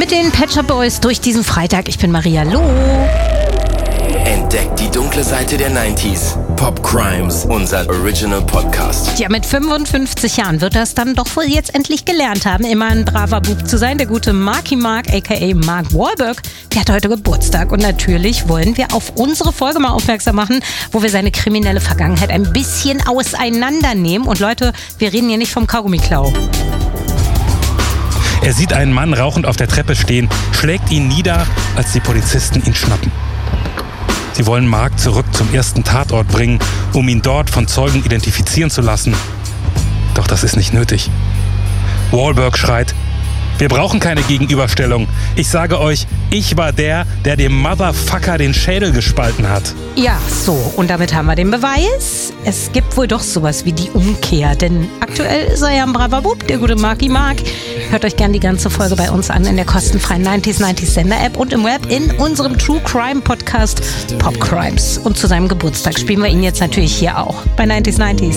mit den Pet Shop Boys durch diesen Freitag. Ich bin Maria Loh. Entdeckt die dunkle Seite der 90s. Pop Crimes, unser Original Podcast. Ja, mit 55 Jahren wird das dann doch wohl jetzt endlich gelernt haben, immer ein braver Bub zu sein. Der gute Marky Mark, a.k.a. Mark Wahlberg, der hat heute Geburtstag. Und natürlich wollen wir auf unsere Folge mal aufmerksam machen, wo wir seine kriminelle Vergangenheit ein bisschen auseinandernehmen. Und Leute, wir reden hier nicht vom Kaugummiklau. Er sieht einen Mann rauchend auf der Treppe stehen, schlägt ihn nieder, als die Polizisten ihn schnappen. Sie wollen Mark zurück zum ersten Tatort bringen, um ihn dort von Zeugen identifizieren zu lassen. Doch das ist nicht nötig. Wahlberg schreit: Wir brauchen keine Gegenüberstellung. Ich sage euch, ich war der dem Motherfucker den Schädel gespalten hat. Ja, so. Und damit haben wir den Beweis. Es gibt wohl doch sowas wie die Umkehr. Denn aktuell ist er ja ein braver Bub, der gute Marky Mark. Hört euch gerne die ganze Folge bei uns an in der kostenfreien 90s Sender-App und im Web in unserem True Crime Podcast Pop Crimes. Und zu seinem Geburtstag spielen wir ihn jetzt natürlich hier auch bei 90s.